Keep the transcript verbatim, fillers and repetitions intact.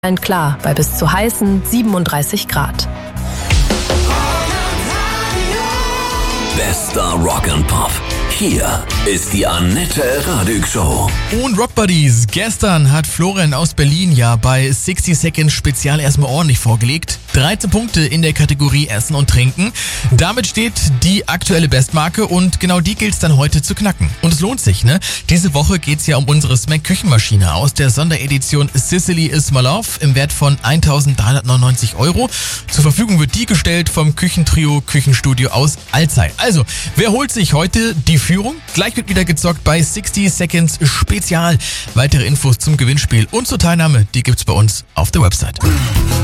Klar bei bis zu heißen siebenunddreißig Grad. Bester Rock and Pop. Hier ist die Annette Radig Show. Und Rock Buddies, gestern hat Florian aus Berlin ja bei sixty Seconds Spezial erstmal ordentlich vorgelegt. dreizehn Punkte in der Kategorie Essen und Trinken. Damit steht die aktuelle Bestmarke und genau die gilt es dann heute zu knacken. Und es lohnt sich, ne? Diese Woche geht's ja um unsere Smack Küchenmaschine aus der Sonderedition Sicily is my love im Wert von eintausenddreihundertneunundneunzig Euro. Zur Verfügung wird die gestellt vom Küchentrio Küchenstudio aus Alzey. Also, wer holt sich heute die Führung? Gleich wird wieder gezockt bei sixty Seconds Spezial. Weitere Infos zum Gewinnspiel und zur Teilnahme, die gibt's bei uns auf der Website.